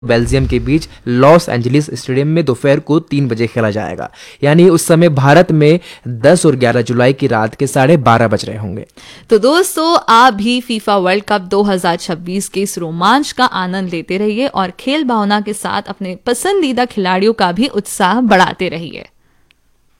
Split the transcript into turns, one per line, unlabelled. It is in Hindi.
बेल्जियम के बीच लॉस एंजलिस स्टेडियम में दोपहर को 3 बजे खेला जाएगा। यानी उस समय भारत में 10 और 11 जुलाई की रात के 12:30 बज रहे होंगे।
तो दोस्तों, आप भी फीफा वर्ल्ड कप 2026 के इस रोमांच का आनंद लेते रहिए और खेल भावना के साथ अपने पसंदीदा खिलाड़ियों का भी उत्साह बढ़ाते रहिए।